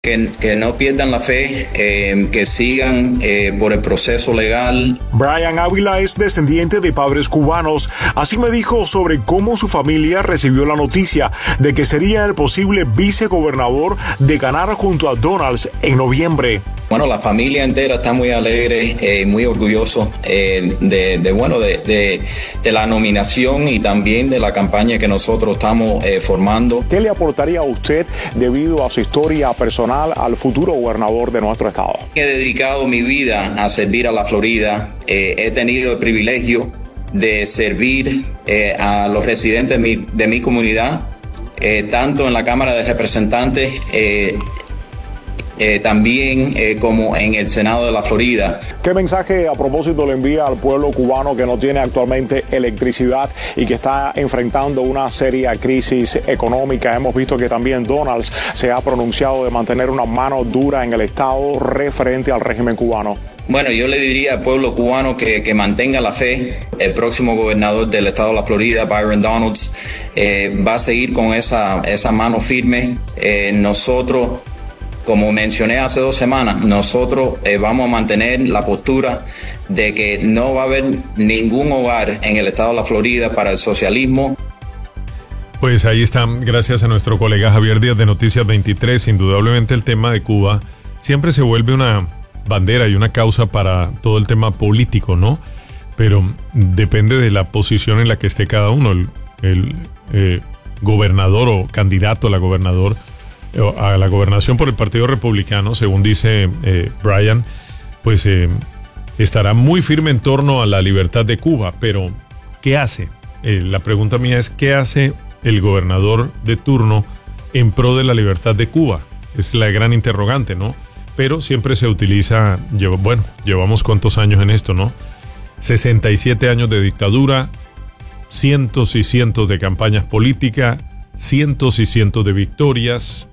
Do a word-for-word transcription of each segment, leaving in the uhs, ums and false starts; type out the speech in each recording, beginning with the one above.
Que, que no pierdan la fe, eh, que sigan eh, por el proceso legal. Brian Ávila es descendiente de padres cubanos. Así me dijo sobre cómo su familia recibió la noticia de que sería el posible vicegobernador de ganar junto a Donalds en noviembre. Bueno, la familia entera está muy alegre, eh, muy orgulloso eh, de, de, bueno, de, de, de la nominación y también de la campaña que nosotros estamos eh, formando. ¿Qué le aportaría a usted debido a su historia personal al futuro gobernador de nuestro estado? He dedicado mi vida a servir a la Florida. Eh, he tenido el privilegio de servir eh, a los residentes de mi, de mi comunidad, eh, tanto en la Cámara de Representantes, eh, Eh, también eh, como en el Senado de la Florida. ¿Qué mensaje a propósito le envía al pueblo cubano que no tiene actualmente electricidad y que está enfrentando una seria crisis económica? Hemos visto que también Donalds se ha pronunciado de mantener una mano dura en el Estado referente al régimen cubano. Bueno, yo le diría al pueblo cubano que, que mantenga la fe. El próximo gobernador del estado de la Florida, Byron Donalds, eh, va a seguir con esa, esa mano firme. Eh, nosotros Como mencioné hace dos semanas, nosotros eh, vamos a mantener la postura de que no va a haber ningún hogar en el estado de la Florida para el socialismo. Pues ahí está, gracias a nuestro colega Javier Díaz de Noticias veintitrés. Indudablemente el tema de Cuba siempre se vuelve una bandera y una causa para todo el tema político, ¿no? Pero depende de la posición en la que esté cada uno. El, el eh, gobernador o candidato a la gobernador a la gobernación por el Partido Republicano, según dice eh, Brian, pues eh, estará muy firme en torno a la libertad de Cuba. Pero ¿qué hace? Eh, la pregunta mía es ¿qué hace el gobernador de turno en pro de la libertad de Cuba? Es la gran interrogante, ¿no? Pero siempre se utiliza, lleva, bueno, llevamos cuántos años en esto, ¿no? sesenta y siete años de dictadura, cientos y cientos de campañas políticas, cientos y cientos de victorias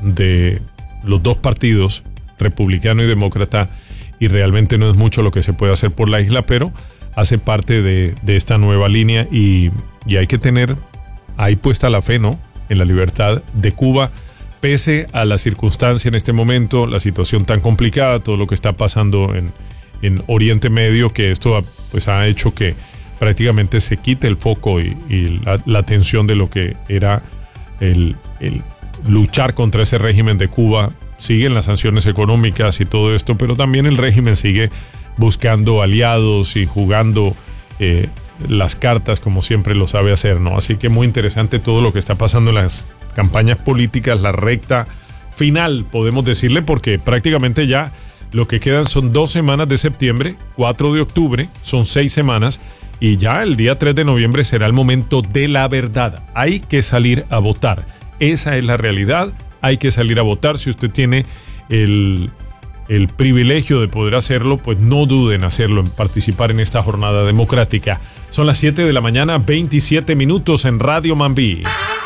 de los dos partidos, republicano y demócrata, y realmente no es mucho lo que se puede hacer por la isla, pero hace parte de, de esta nueva línea y, y hay que tener ahí puesta la fe, ¿no?, en la libertad de Cuba, pese a la circunstancia en este momento, la situación tan complicada, todo lo que está pasando en, en Oriente Medio, que esto pues ha hecho que prácticamente se quite el foco y, y la, la atención de lo que era el, el luchar contra ese régimen de Cuba. Siguen las sanciones económicas y todo esto, pero también el régimen sigue buscando aliados y jugando eh, las cartas como siempre lo sabe hacer, ¿no? Así que muy interesante todo lo que está pasando en las campañas políticas, la recta final, podemos decirle, porque prácticamente ya lo que quedan son dos semanas de septiembre, cuatro de octubre, son seis semanas, y ya el día tres de noviembre será el momento de la verdad. Hay que salir a votar. Esa es la realidad. Hay que salir a votar. Si usted tiene el, el privilegio de poder hacerlo, pues no duden en hacerlo, en participar en esta jornada democrática. Son las siete de la mañana, veintisiete minutos en Radio Mambí.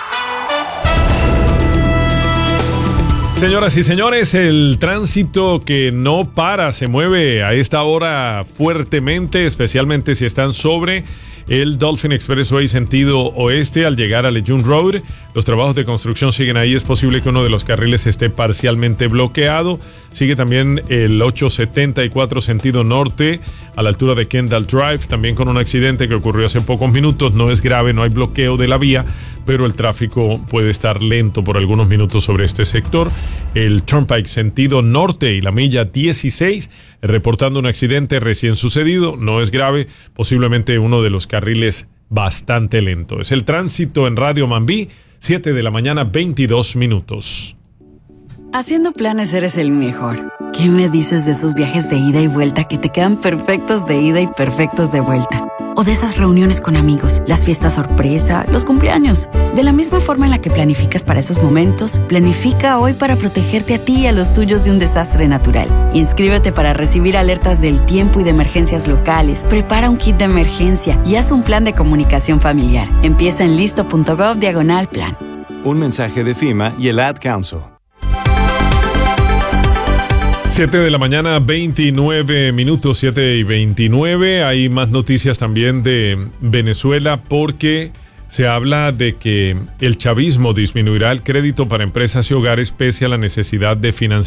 Señoras y señores, el tránsito que no para, se mueve a esta hora fuertemente, especialmente si están sobre el Dolphin Expressway sentido oeste al llegar a Lejeune Road. Los trabajos de construcción siguen ahí, es posible que uno de los carriles esté parcialmente bloqueado. Sigue también el ochocientos setenta y cuatro sentido norte a la altura de Kendall Drive, también con un accidente que ocurrió hace pocos minutos. No es grave, no hay bloqueo de la vía, pero el tráfico puede estar lento por algunos minutos sobre este sector. El Turnpike sentido norte y la milla dieciséis, reportando un accidente recién sucedido, no es grave, posiblemente uno de los carriles bastante lento. Es el tránsito en Radio Mambí, siete de la mañana, veintidós minutos. Haciendo planes eres el mejor. ¿Qué me dices de esos viajes de ida y vuelta que te quedan perfectos de ida y perfectos de vuelta? O de esas reuniones con amigos, las fiestas sorpresa, los cumpleaños. De la misma forma en la que planificas para esos momentos, planifica hoy para protegerte a ti y a los tuyos de un desastre natural. Inscríbete para recibir alertas del tiempo y de emergencias locales. Prepara un kit de emergencia y haz un plan de comunicación familiar. Empieza en listo.gov diagonal plan. Un mensaje de FEMA y el Ad Council. siete de la mañana, veintinueve minutos, siete y veintinueve. Hay más noticias también de Venezuela porque se habla de que el chavismo disminuirá el crédito para empresas y hogares pese a la necesidad de financiamiento